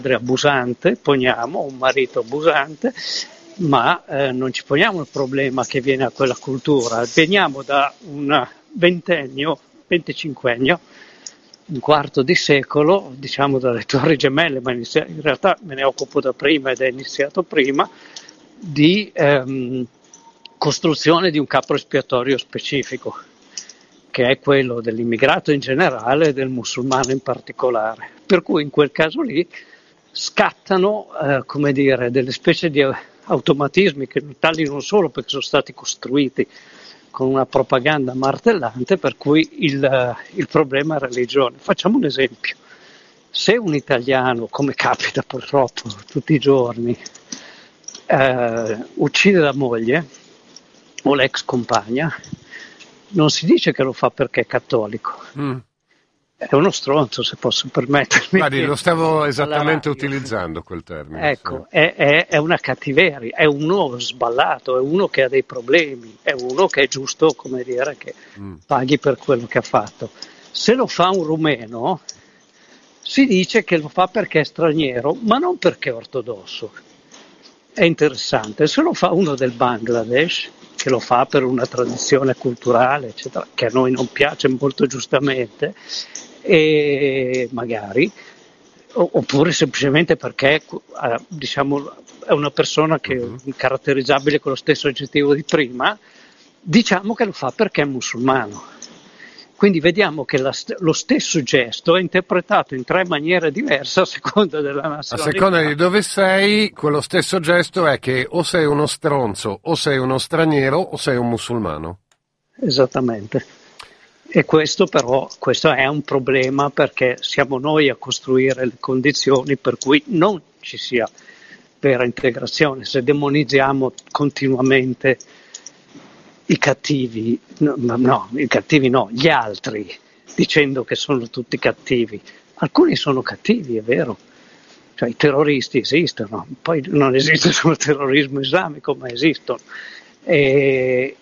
abusante, poniamo un marito abusante, ma non ci poniamo il problema che viene a quella cultura, veniamo da un ventennio, venticinquennio, un quarto di secolo, diciamo dalle Torri Gemelle, ma in realtà me ne occupo da prima ed è iniziato prima, di costruzione di un capro espiatorio specifico, che è quello dell'immigrato in generale e del musulmano in particolare. Per cui in quel caso lì scattano, come dire, delle specie di automatismi che tali non solo perché sono stati costruiti con una propaganda martellante, per cui il problema è religione. Facciamo un esempio. Se un italiano, come capita purtroppo tutti i giorni, uccide la moglie o l'ex compagna, non si dice che lo fa perché è cattolico. È uno stronzo, se posso permettermi. Guardi, lo stavo esattamente utilizzando quel termine. Ecco, sì. È una cattiveria, è uno sballato, è uno che ha dei problemi, è uno che è giusto, come dire, che paghi per quello che ha fatto. Se lo fa un rumeno, si dice che lo fa perché è straniero, ma non perché è ortodosso. È interessante. Se lo fa uno del Bangladesh, che lo fa per una tradizione culturale, eccetera, che a noi non piace molto giustamente, e magari, oppure semplicemente perché diciamo è una persona che è caratterizzabile con lo stesso aggettivo di prima, diciamo che lo fa perché è musulmano. Quindi vediamo che lo stesso gesto è interpretato in tre maniere diverse a seconda della nazionalità. A seconda di dove sei, quello stesso gesto è che o sei uno stronzo, o sei uno straniero, o sei un musulmano. Esattamente. E questo è un problema, perché siamo noi a costruire le condizioni per cui non ci sia vera integrazione. Se demonizziamo continuamente i cattivi, gli altri, dicendo che sono tutti cattivi. Alcuni sono cattivi, è vero. Cioè i terroristi esistono, poi non esiste solo il terrorismo islamico, ma esistono. Le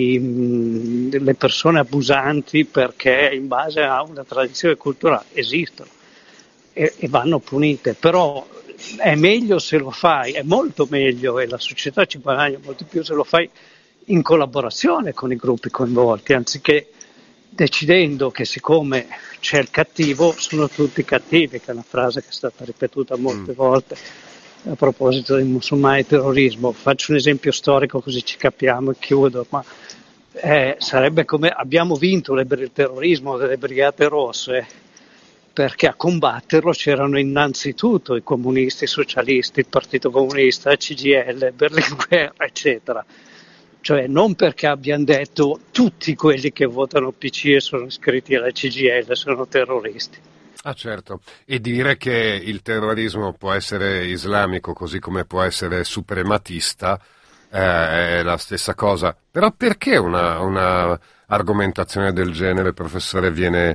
persone abusanti perché in base a una tradizione culturale esistono e vanno punite, però è meglio se lo fai, è molto meglio, e la società ci guadagna molto più se lo fai in collaborazione con i gruppi coinvolti, anziché decidendo che siccome c'è il cattivo sono tutti cattivi, che è una frase che è stata ripetuta molte volte a proposito dei musulmani e terrorismo. Faccio un esempio storico così ci capiamo e chiudo, ma sarebbe come abbiamo vinto il terrorismo delle Brigate Rosse, perché a combatterlo c'erano innanzitutto i comunisti, i socialisti, il Partito Comunista, il CGIL, Berlinguer, eccetera. Cioè non perché abbiano detto tutti quelli che votano PC e sono iscritti alla CGIL sono terroristi. Ah certo, e dire che il terrorismo può essere islamico così come può essere suprematista è la stessa cosa. Però perché una argomentazione del genere, professore,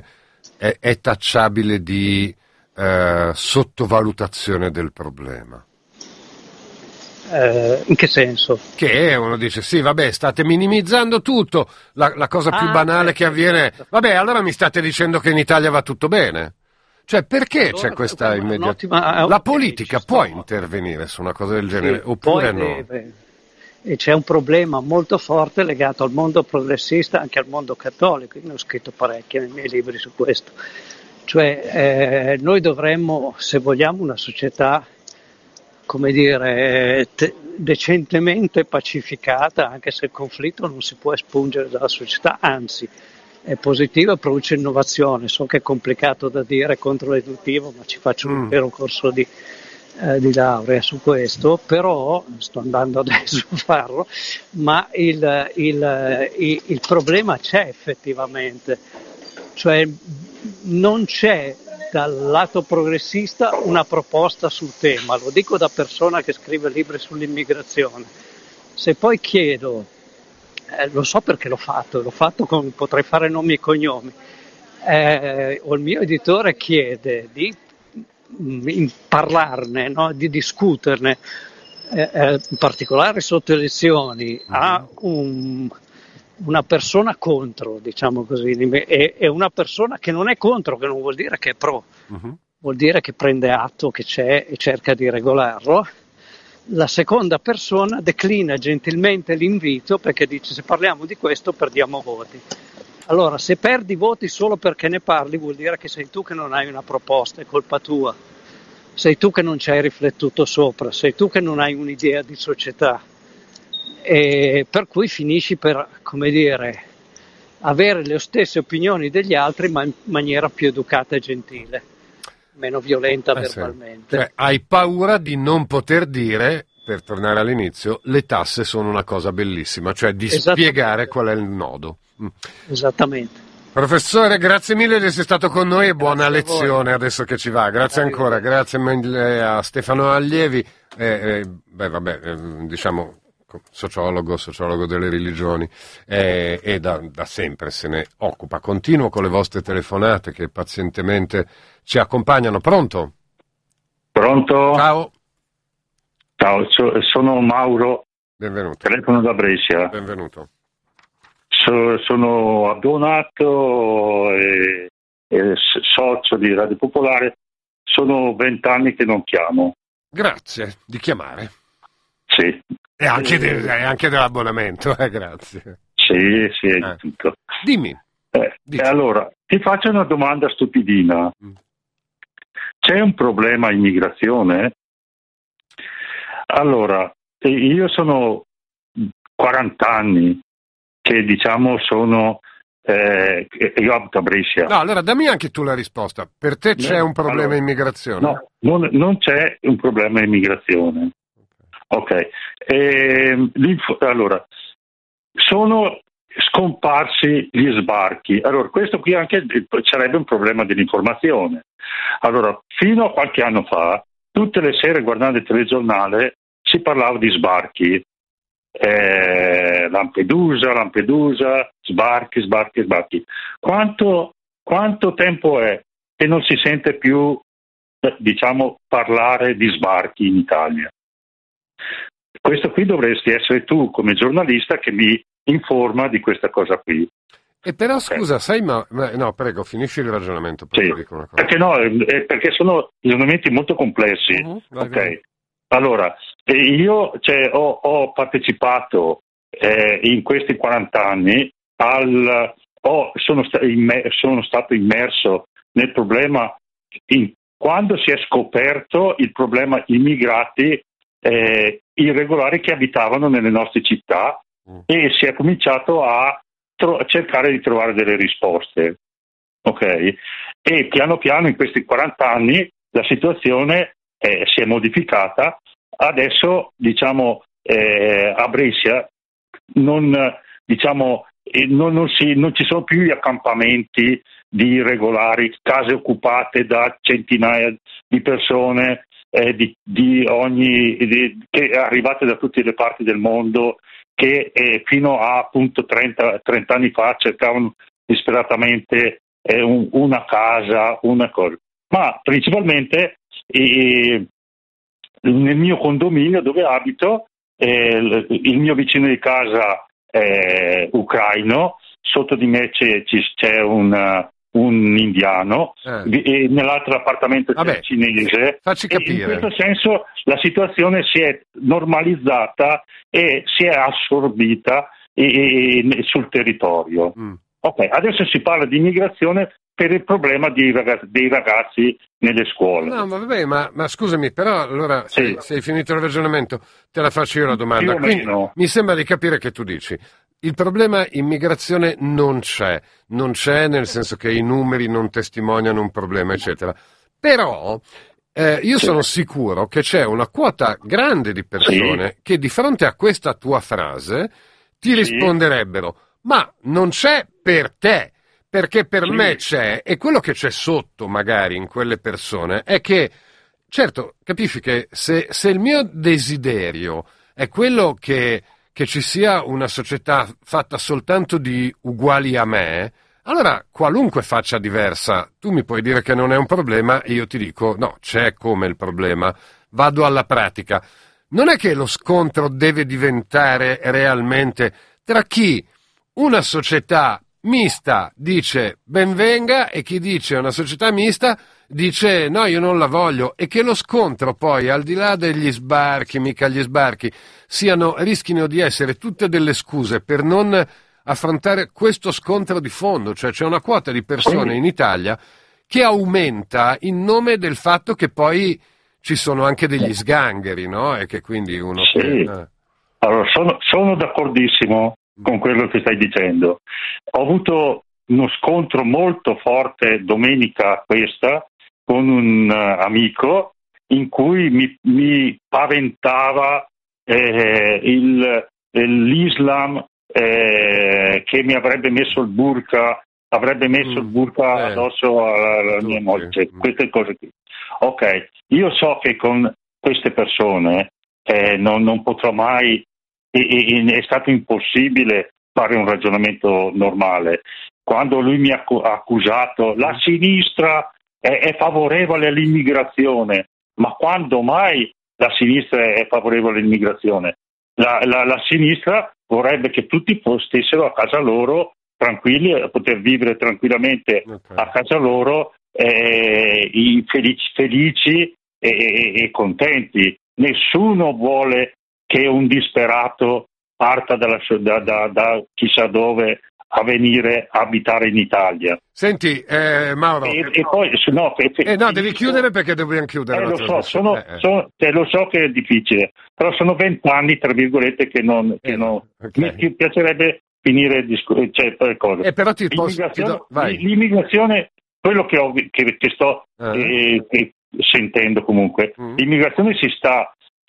è tacciabile di sottovalutazione del problema? In che senso? Che uno dice sì, vabbè, state minimizzando tutto, la cosa più banale che avviene, vabbè, allora mi state dicendo che in Italia va tutto bene? Cioè, perché allora, c'è questa immediata... La politica può intervenire su una cosa del genere, sì, oppure no? Deve. E c'è un problema molto forte legato al mondo progressista, anche al mondo cattolico. Io ne ho scritto parecchie nei miei libri su questo. Cioè, noi dovremmo, se vogliamo una società, come dire, decentemente pacificata, anche se il conflitto non si può espungere dalla società, anzi è positivo e produce innovazione. So che è complicato da dire, è controdeduttivo, ma ci faccio un intero corso di laurea su questo, però sto andando adesso a farlo, ma il problema c'è effettivamente, cioè non c'è dal lato progressista una proposta sul tema, lo dico da persona che scrive libri sull'immigrazione. Se poi chiedo, lo so perché l'ho fatto potrei fare nomi e cognomi, o il mio editore chiede di parlarne, no? Di discuterne, in particolare sotto elezioni, a una persona contro, diciamo così, e una persona che non è contro, che non vuol dire che è pro. vuol dire che prende atto che c'è e cerca di regolarlo. La seconda persona declina gentilmente l'invito perché dice: se parliamo di questo perdiamo voti. Allora, se perdi voti solo perché ne parli, vuol dire che sei tu che non hai una proposta, è colpa tua. Sei tu che non ci hai riflettuto sopra, sei tu che non hai un'idea di società. E per cui finisci per, come dire, avere le stesse opinioni degli altri ma in maniera più educata e gentile, meno violenta verbalmente. Sì. Cioè, hai paura di non poter dire, per tornare all'inizio, le tasse sono una cosa bellissima, cioè di spiegare qual è il nodo. Esattamente. Professore, grazie mille di essere stato con noi e buona lezione adesso che ci va. Grazie ancora, grazie mille a Stefano Allievi, diciamo sociologo delle religioni e da sempre se ne occupa. Continuo con le vostre telefonate che pazientemente ci accompagnano. Pronto? Pronto? Ciao. Ciao, sono Mauro. Benvenuto. Telefono da Brescia. Benvenuto. Sono abbonato e socio di Radio Popolare. Sono 20 anni che non chiamo. Grazie di chiamare. Sì. E anche, anche dell'abbonamento, grazie. Sì, tutto. Dimmi. Allora, ti faccio una domanda stupidina. C'è un problema immigrazione? Allora, io sono 40 anni che diciamo sono io abito a Brescia. No, allora dammi anche tu la risposta. Per te c'è un problema immigrazione? No, non c'è un problema immigrazione. Ok. Allora, sono scomparsi gli sbarchi. Allora, questo qui anche sarebbe un problema dell'informazione. Allora, fino a qualche anno fa, tutte le sere guardando il telegiornale si parlava di sbarchi. Lampedusa, sbarchi. Quanto tempo è che non si sente più, diciamo, parlare di sbarchi in Italia? Questo qui dovresti essere tu come giornalista che mi informa di questa cosa qui. E però scusa, sai, no, prego, finisci il ragionamento. Poi Sì, dico una cosa. perché sono ragionamenti molto complessi. Vai. Allora, io ho partecipato in questi 40 anni sono stato immerso nel problema quando si è scoperto il problema immigrati irregolari che abitavano nelle nostre città e si è cominciato a cercare di trovare delle risposte. Ok? E piano piano in questi 40 anni la situazione si è modificata. Adesso diciamo a Brescia non ci sono più gli accampamenti di irregolari, case occupate da centinaia di persone che arrivate da tutte le parti del mondo che fino a appunto 30 anni fa cercavano disperatamente una casa, una cosa. Ma principalmente nel mio condominio dove abito, il mio vicino di casa è ucraino, sotto di me c'è un indiano, e nell'altro appartamento c'è un cinese. Facci capire. In questo senso la situazione si è normalizzata e si è assorbita sul territorio. Ok, adesso si parla di immigrazione per il problema dei ragazzi nelle scuole. No, ma vabbè, ma scusami, però allora se hai finito il ragionamento, te la faccio io la domanda. Quindi, mi sembra di capire che tu dici: il problema immigrazione non c'è nel senso che i numeri non testimoniano un problema, eccetera. Però io sono sicuro che c'è una quota grande di persone che di fronte a questa tua frase ti risponderebbero: ma non c'è per te. Perché per me c'è, e quello che c'è sotto magari in quelle persone è che, certo, capisci che se il mio desiderio è quello che ci sia una società fatta soltanto di uguali a me, allora qualunque faccia diversa, tu mi puoi dire che non è un problema e io ti dico no, c'è come il problema, vado alla pratica. Non è che lo scontro deve diventare realmente tra chi una società mista dice benvenga e chi dice una società mista dice no, io non la voglio, e che lo scontro poi, al di là degli sbarchi, mica gli sbarchi, rischino di essere tutte delle scuse per non affrontare questo scontro di fondo. Cioè c'è una quota di persone in Italia che aumenta in nome del fatto che poi ci sono anche degli sgangheri, no? E che quindi uno... Sì. Allora, sono d'accordissimo con quello che stai dicendo. Ho avuto uno scontro molto forte domenica questa con un amico in cui mi paventava l'Islam che mi avrebbe messo il burqa addosso alla mia moglie, queste cose qui. Ok, io so che con queste persone non potrò mai, è stato impossibile fare un ragionamento normale. Quando lui mi ha accusato, la sinistra è favorevole all'immigrazione, ma quando mai la sinistra è favorevole all'immigrazione? La sinistra vorrebbe che tutti stessero a casa loro, tranquilli, a poter vivere tranquillamente a casa loro, felici e contenti. Nessuno vuole che un disperato parta da chissà dove a venire a abitare in Italia. Senti, Mauro, e poi no, devi chiudere perché dobbiamo chiudere. Lo so che è difficile, però sono 20 anni, tra virgolette, che non okay. Mi piacerebbe finire le cose. Però l'immigrazione, quello che sto sentendo comunque, l'immigrazione si sta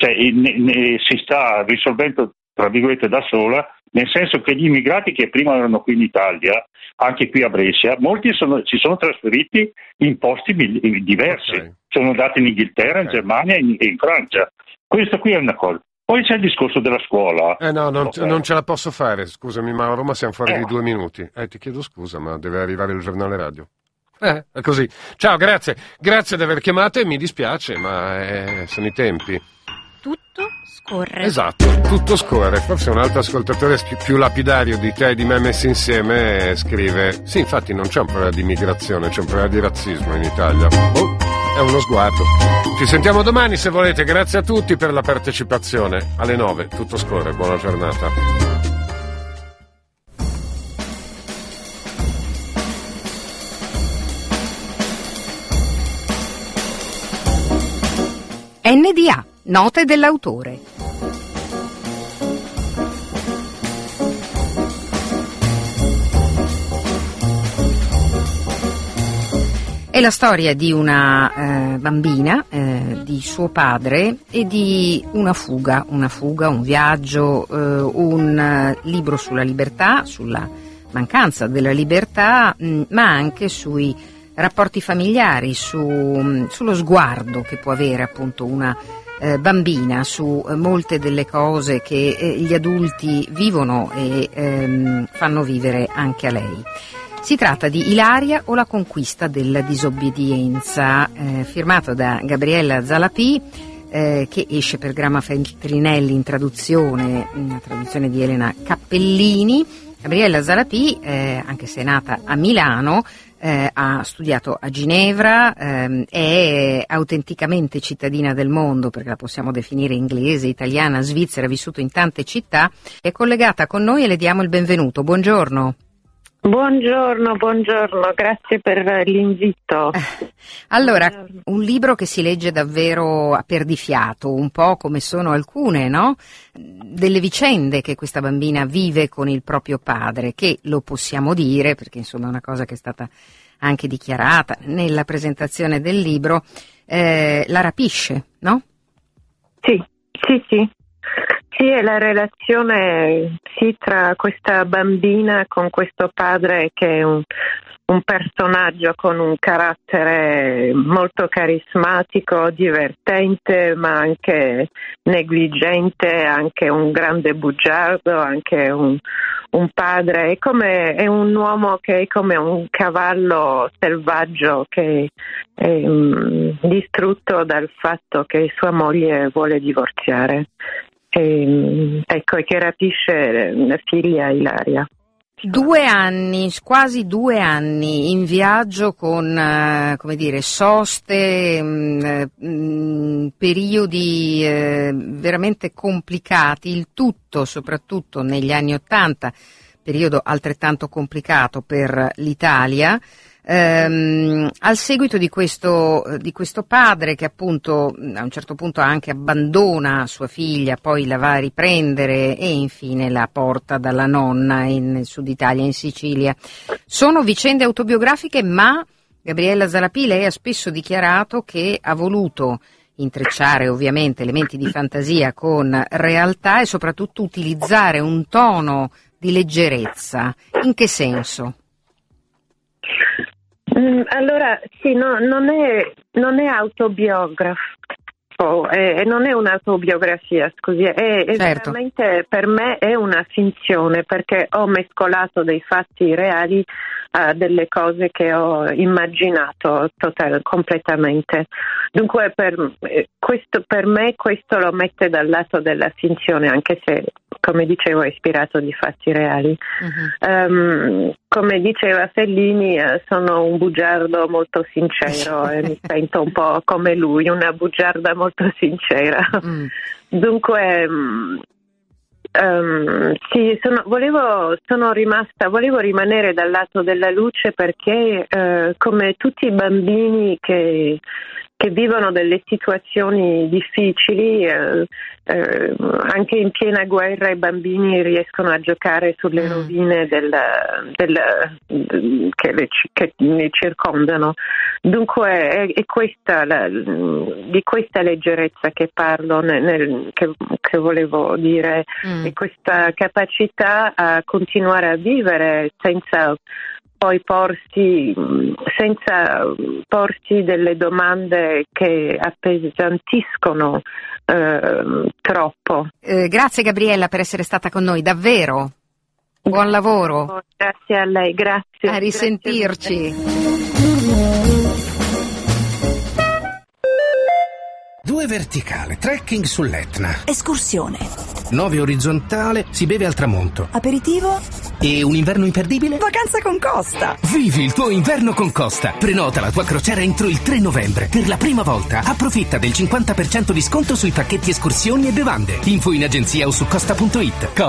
risolvendo, tra virgolette, da sola, nel senso che gli immigrati che prima erano qui in Italia, anche qui a Brescia, molti si sono trasferiti in posti diversi, sono andati in Inghilterra, in Germania e in Francia. Questo qui è una cosa. Poi c'è il discorso della scuola. Non ce la posso fare, scusami Mauro, ma siamo fuori di 2 minuti. Ti chiedo scusa, ma deve arrivare il giornale radio. È così. Ciao, grazie di aver chiamato e mi dispiace, ma sono i tempi. Tutto scorre. Esatto, tutto scorre. Forse un altro ascoltatore più lapidario di te e di me messi insieme scrive: sì, infatti non c'è un problema di immigrazione, c'è un problema di razzismo in Italia. È uno sguardo. Ci sentiamo domani se volete. Grazie a tutti per la partecipazione. Alle 9, tutto scorre. Buona giornata. NDA. Note dell'autore. È la storia di una bambina, di suo padre e di una fuga, un viaggio, un libro sulla libertà, sulla mancanza della libertà, ma anche sui rapporti familiari, sullo sguardo che può avere appunto una bambina su molte delle cose che gli adulti vivono e fanno vivere anche a lei. Si tratta di Ilaria o la conquista della disobbedienza, firmato da Gabriella Zalapì, che esce per Gramma Feltrinelli in traduzione, una traduzione di Elena Cappellini. Gabriella Zalapì, anche se è nata a Milano, ha studiato a Ginevra, è autenticamente cittadina del mondo, perché la possiamo definire inglese, italiana, svizzera, ha vissuto in tante città, è collegata con noi e le diamo il benvenuto. Buongiorno. Buongiorno, grazie per l'invito. Allora, un libro che si legge davvero a perdifiato, un po' come sono alcune, no? Delle vicende che questa bambina vive con il proprio padre, che lo possiamo dire, perché insomma è una cosa che è stata anche dichiarata nella presentazione del libro, la rapisce, no? Sì. Sì, è la relazione tra questa bambina con questo padre che è un personaggio con un carattere molto carismatico, divertente, ma anche negligente, anche un grande bugiardo, anche un padre. È un uomo che è come un cavallo selvaggio che è distrutto dal fatto che sua moglie vuole divorziare. E che rapisce la figlia Ilaria. 2 anni, quasi 2 anni in viaggio con, soste, periodi veramente complicati, il tutto soprattutto negli anni '80, periodo altrettanto complicato per l'Italia. Al seguito di questo padre che appunto a un certo punto anche abbandona sua figlia, poi la va a riprendere e infine la porta dalla nonna nel sud Italia, in Sicilia. Sono vicende autobiografiche, ma Gabriella Zalapì, lei ha spesso dichiarato che ha voluto intrecciare ovviamente elementi di fantasia con realtà e soprattutto utilizzare un tono di leggerezza. In che senso? Allora, sì, non è autobiografico, non è un'autobiografia, scusi, Certo. Veramente per me è una finzione, perché ho mescolato dei fatti reali a delle cose che ho immaginato completamente. Dunque per me questo lo mette dal lato della finzione, anche se, come dicevo, è ispirato di fatti reali. Uh-huh. Come diceva Fellini, sono un bugiardo molto sincero e mi sento un po' come lui, una bugiarda molto sincera. Dunque sì, volevo rimanere dal lato della luce, perché come tutti i bambini che vivono delle situazioni difficili, anche in piena guerra i bambini riescono a giocare sulle rovine che li circondano. Dunque è di questa leggerezza che parlo, che volevo dire, e questa capacità a continuare a vivere senza poi porsi delle domande che appesantiscono troppo. Grazie Gabriella per essere stata con noi, davvero. Buon lavoro. Grazie a lei, grazie. A risentirci. Due verticale, trekking sull'Etna. Escursione. 9 orizzontale, si beve al tramonto. Aperitivo. E un inverno imperdibile? Vacanza con Costa. Vivi il tuo inverno con Costa. Prenota la tua crociera entro il 3 novembre. Per la prima volta approfitta del 50% di sconto sui pacchetti escursioni e bevande. Info in agenzia o su costa.it.